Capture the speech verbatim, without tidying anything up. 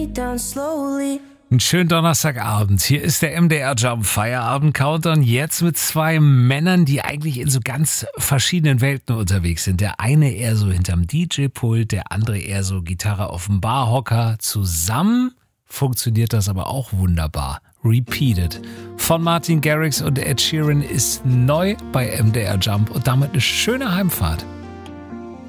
down slowly. Einen schönen Donnerstagabend. Hier ist der M D R Jump Feierabend Countdown. Jetzt mit zwei Männern, die eigentlich in so ganz verschiedenen Welten unterwegs sind. Der eine eher so hinterm D J-Pult, der andere eher so Gitarre auf dem Barhocker. Zusammen funktioniert das aber auch wunderbar. Repeated. Von Martin Garrix und Ed Sheeran ist neu bei M D R Jump und damit eine schöne Heimfahrt.